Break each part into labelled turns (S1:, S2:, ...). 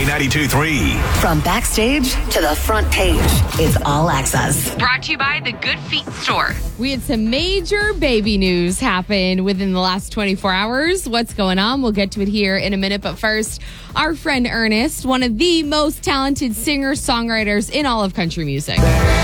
S1: K92.3.
S2: From backstage to the front page, it's All Access.
S3: Brought to you by the Good Feet Store.
S4: We had some major baby news happen within the last 24 hours. What's going on? We'll get to it here in a minute. But first, our friend Ernest, one of the most talented singer-songwriters in all of country music.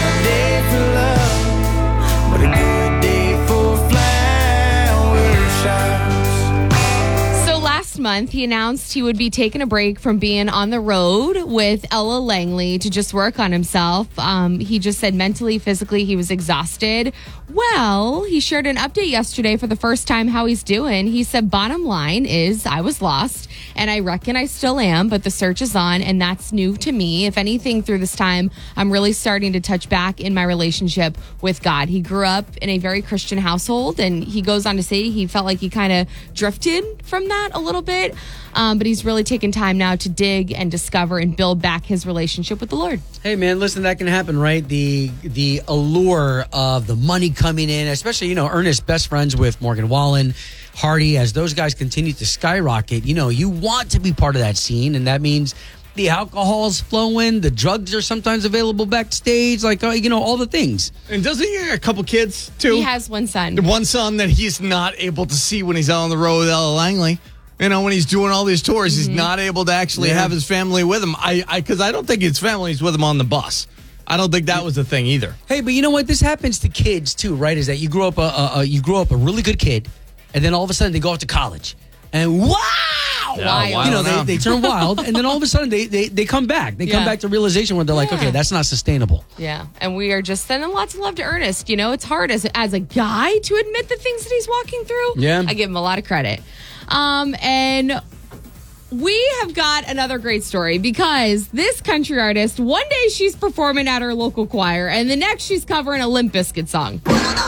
S4: Month, he announced he would be taking a break from being on the road with Ella Langley to just work on himself. He just said mentally, physically, he was exhausted. Well, he shared an update yesterday for the first time how he's doing. He said, bottom line is I was lost and I reckon I still am, but the search is on and that's new to me. If anything, through this time, I'm really starting to touch back in my relationship with God. He grew up in a very Christian household, and he goes on to say he felt like he kind of drifted from that a little bit. But he's really taken time now to dig and discover and build back his relationship with the Lord.
S5: Hey, man, listen, that can happen, right? The allure of the money coming in, especially, Ernest, best friends with Morgan Wallen, Hardy, as those guys continue to skyrocket, you want to be part of that scene, and that means the alcohol's flowing, the drugs are sometimes available backstage, all the things.
S6: And doesn't he have a couple kids, too?
S4: He has one son.
S6: One son that he's not able to see when he's out on the road with Ella Langley. When he's doing all these tours, he's not able to actually have his family with him. Because I don't think his family's with him on the bus. I don't think that was the thing either.
S5: Hey, but you know what? This happens to kids too, right? Is that you grow up a really good kid, and then all of a sudden they go off to college, and they turn wild, and then all of a sudden they come back. They come back to realization where they're like, okay, that's not sustainable.
S4: Yeah, and we are just sending lots of love to Ernest. It's hard as a guy to admit the things that he's walking through.
S5: Yeah,
S4: I give him a lot of credit. And we have got another great story because this country artist, one day she's performing at her local choir, and the next she's covering a Limp Bizkit song.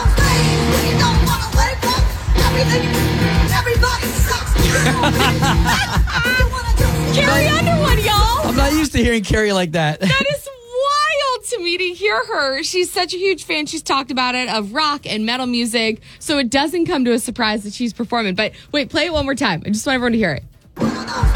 S4: Carrie Underwood, y'all.
S5: I'm not used to hearing Carrie like that.
S4: That is wild to me to hear her. She's such a huge fan. She's talked about it, of rock and metal music. So it doesn't come to a surprise that she's performing. But wait, play it one more time. I just want everyone to hear it.